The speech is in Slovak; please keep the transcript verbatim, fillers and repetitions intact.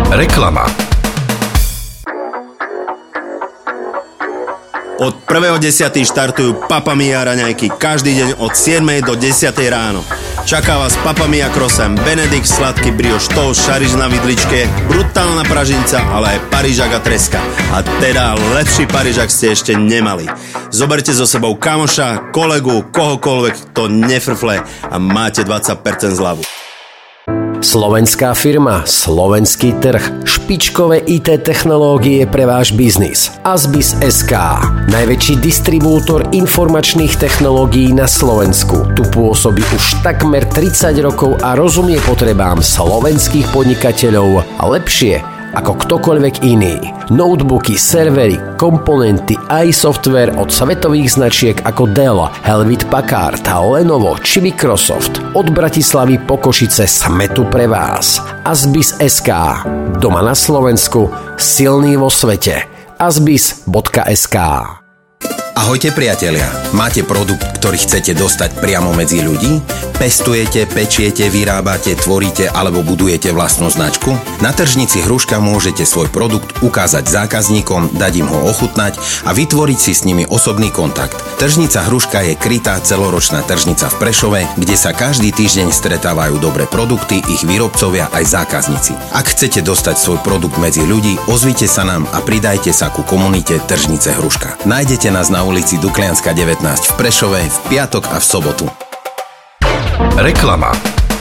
Reklama. Od prvého desiateho štartujú Papa Mia raňajky každý deň od siedmej do desiatej ráno. Čaká vás Papa Mia croissant, Benedikt, sladký brioche toast, šariš na vidličke, brutálna pražinca, ale aj parížak a treska. A teda lepší parížak ste ešte nemali. Zoberte so sebou kamoša, kolegu, kohokoľvek, kto nefrfle a máte dvadsať percent zľavu. Slovenská firma, slovenský trh, špičkové í té technológie pre váš biznis. Asbis es ká, najväčší distribútor informačných technológií na Slovensku. Tu pôsobí už takmer tridsať rokov a rozumie potrebám slovenských podnikateľov lepšie ako ktokoľvek iný. Notebooky, servery, komponenty aj software od svetových značiek ako Dell, Hewlett Packard, Lenovo či Microsoft. Od Bratislavy po Košice sme tu pre vás. Asbis es ká. Doma na Slovensku, silný vo svete. asbis bodka es ká. Ahojte priatelia, máte produkt, ktorý chcete dostať priamo medzi ľudí? Pestujete, pečiete, vyrábate, tvoríte alebo budujete vlastnú značku? Na tržnici Hruška môžete svoj produkt ukázať zákazníkom, dať im ho ochutnať a vytvoriť si s nimi osobný kontakt. Tržnica Hruška je krytá celoročná tržnica v Prešove, kde sa každý týždeň stretávajú dobré produkty, ich výrobcovia aj zákazníci. Ak chcete dostať svoj produkt medzi ľudí, ozvite sa nám a pridajte sa ku komunite Tržnice Hruška. Nájdete nás na ulici Duklianska devätnásť v Prešove v piatok a v sobotu. Reklama.